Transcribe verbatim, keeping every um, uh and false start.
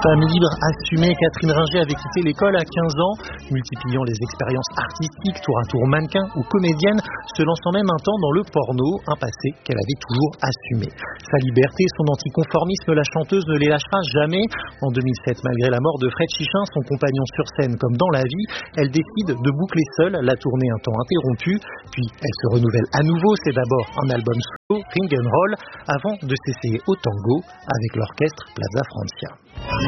Femme libre, assumée, Catherine Ringer avait quitté l'école à quinze ans, multipliant les expériences artistiques, tour à tour mannequin ou comédienne, se lançant même un temps dans le porno, un passé qu'elle avait toujours assumé. Sa liberté, son anticonformisme, la chanteuse ne les lâchera jamais. En deux mille sept, malgré la mort de Fred Chichin, son compagnon sur scène comme dans la vie, elle décide de boucler seule la tournée un temps interrompue, puis elle se renouvelle à nouveau. C'est d'abord un album solo, Ring and Roll, avant de s'essayer au tango avec l'orchestre Plaza Francia.